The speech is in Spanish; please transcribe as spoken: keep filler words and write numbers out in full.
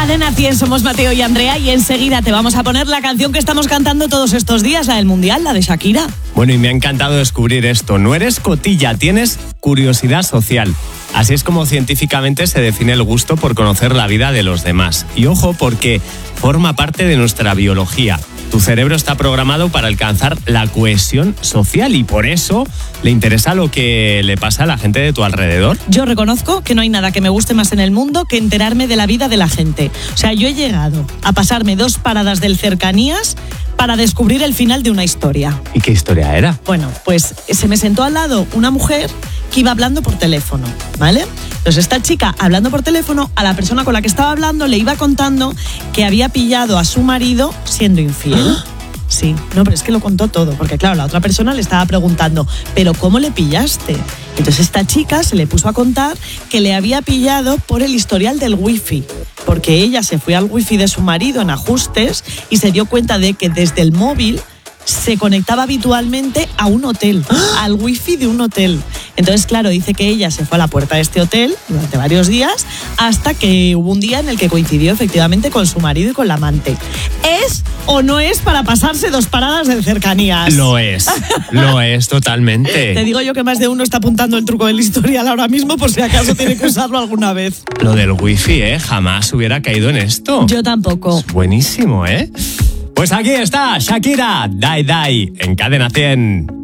Cadena cien, somos Mateo y Andrea y enseguida te vamos a poner la canción que estamos cantando todos estos días, la del Mundial, la de Shakira. Bueno, y me ha encantado descubrir esto. No eres cotilla, tienes curiosidad social. Así es como científicamente se define el gusto por conocer la vida de los demás. Y ojo, porque forma parte de nuestra biología. Tu cerebro está programado para alcanzar la cohesión social y por eso le interesa lo que le pasa a la gente de tu alrededor. Yo reconozco que no hay nada que me guste más en el mundo que enterarme de la vida de la gente. O sea, yo he llegado a pasarme dos paradas del Cercanías para descubrir el final de una historia. ¿Y qué historia era? Bueno, pues se me sentó al lado una mujer que iba hablando por teléfono, ¿vale? Entonces esta chica, hablando por teléfono, a la persona con la que estaba hablando le iba contando que había pillado a su marido siendo infiel. ¿Ah? Sí, no, pero es que lo contó todo, porque claro, la otra persona le estaba preguntando, ¿pero cómo le pillaste? Entonces esta chica se le puso a contar que le había pillado por el historial del wifi, porque ella se fue al wifi de su marido en ajustes y se dio cuenta de que desde el móvil se conectaba habitualmente a un hotel, ¡ah!, al wifi de un hotel. Entonces, claro, dice que ella se fue a la puerta de este hotel durante varios días hasta que hubo un día en el que coincidió efectivamente con su marido y con la amante. ¿Es o no es para pasarse dos paradas de Cercanías? Lo es, lo es totalmente. Te digo yo que más de uno está apuntando el truco del historial ahora mismo por si acaso tiene que usarlo alguna vez. Lo del wifi, ¿eh? Jamás hubiera caído en esto. Yo tampoco. Es buenísimo, ¿eh? Pues aquí está Shakira, Dai Dai, en Cadena cien.